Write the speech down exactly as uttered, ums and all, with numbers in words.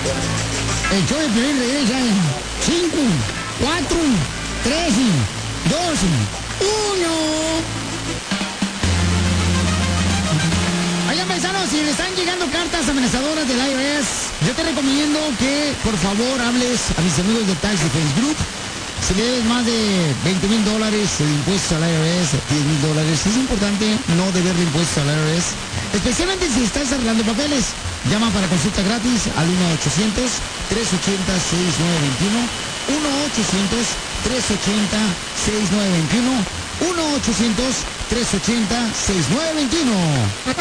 El show de Piolín regresa en cinco, cuatro, tres, dos, uno. Oigan, paisanos, si le están llegando cartas amenazadoras del I R S, yo te recomiendo que, por favor, hables a mis amigos de Tax Defense Group. Si le debes más de veinte mil dólares de impuestos al I R S, diez mil dólares, es importante no deberle impuestos al I R S, especialmente si estás arreglando papeles. Llama para consulta gratis al uno ochocientos, tres ochenta, sesenta y nueve veintiuno, uno ochocientos, tres ochenta, sesenta y nueve veintiuno, uno ochocientos, tres ochenta, sesenta y nueve veintiuno.